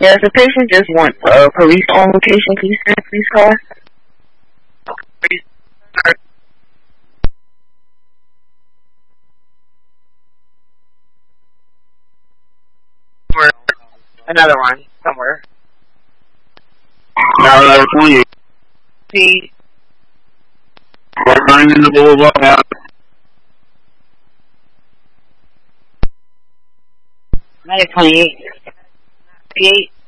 Yes, the patient just wants a police on location. Can you send a police car? Or another one somewhere. Now 28. See, 9 in the boulevard. 28. 28.